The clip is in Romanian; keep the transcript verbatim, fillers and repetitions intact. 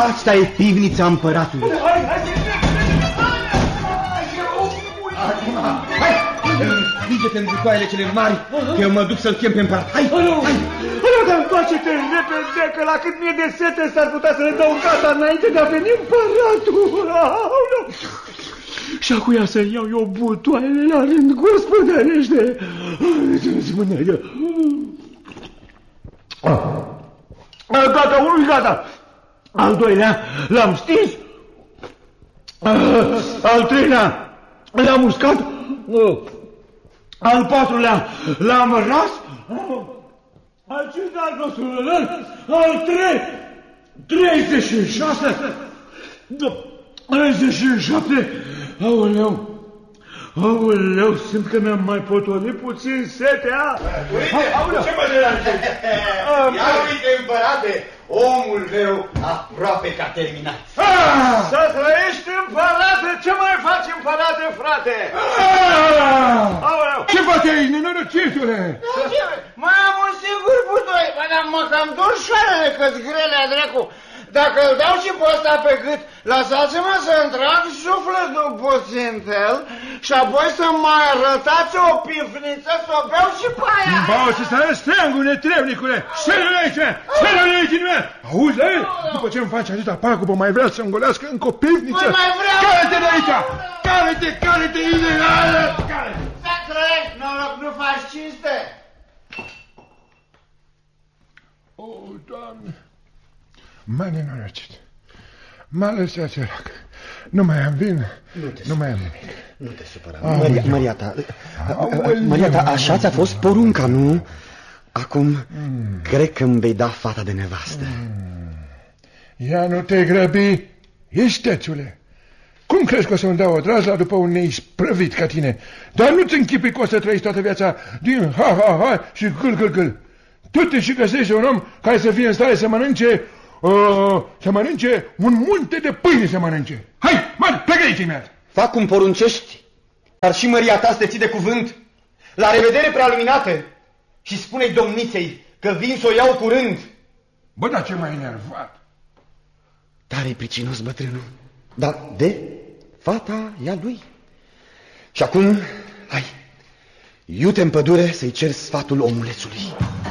Asta e pivnița împăratului. Hai, hai, hai, împinge-te în butoaiele cele mari, că eu mă duc să-l chem pe împărat. Hai, hai, hai. Dar face-te repede, că la cât mie de sete s-ar putea să le dau în casa înainte de a veni împăratul. Și acuia să iau eu butoaiele la rând, gospodărește. Spune-i. Gata, unul gata. Al doilea l-am stins. Al treilea l-am uscat. Al patrulea l-am ras. Al cincilea nostru, al trei, treizeci și șase, treizeci și șapte, aoleu, aoleu, simt că mi-am mai potolit puțin setea. Uite, ce mă deranjezi? Ia uite, împărate, omul meu aproape că a terminat. Să trăiești, împărate, ce mai faci, împărate, frate? Aoleu! Ce faci aici, nenorocitule? Mai am un singur butoi, dar mă cam dor șoarele că-ți grele, dracu. Dacă îl dau și pe ăsta pe gât, lăsați-mă să-mi trag sufletul puțin fel și apoi să mai arătați o pifniță să o beau și pe aia. Bau și să răstreangul, netrebnicule! Șerul aici! Șerul aici din mea! Auzi, ei? După ce îmi faci atâta pagubă, mai vrea să-mi golească încă o pifniță? Păi mai vreau! Care-te de aici! Care-te, care-te, ideală! Care-te! Să trăiești, noroc, nu faci cinste! O, Doamne! M-a nenorocit. M-a lăsat sărac. Nu mai am vin, nu, nu mai am nimic. Nu te supăra. Maria, Maria ta, Maria ta, așa ți-a fost porunca, nu? Acum, mm. cred că îmi vei da fata de nevastă. Mm. Ia nu te grăbi, istețule. Cum crezi că o să-mi dau o drazla după un neisprăvit ca tine? Dar nu-ți închipui că o să trăiești toată viața din ha-ha-ha și gâl-gâl-gâl. Tu te și găsești un om care să fie în stare să mănânce, uh, să mănânce un munte de pâine să mănânce. Hai, mă, plecă aici imediat. Fac cum poruncești, dar și Maria ta să te ții de cuvânt. La revedere, prealuminată, și spune-i domniței că vin să o iau curând. Bă, dar ce m-ai enervat. Tare pricinos bătrânul, dar de fata e a lui. Și acum, hai, iute în pădure să-i cer sfatul omulețului.